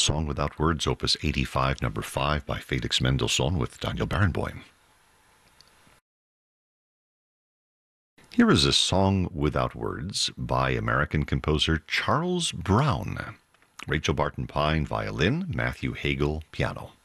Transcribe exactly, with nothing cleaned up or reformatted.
Song Without Words, Opus eighty-five, number five, by Felix Mendelssohn with Daniel Barenboim. Here is a Song Without Words by American composer Charles Brown. Rachel Barton Pine, violin, Matthew Hagel, piano.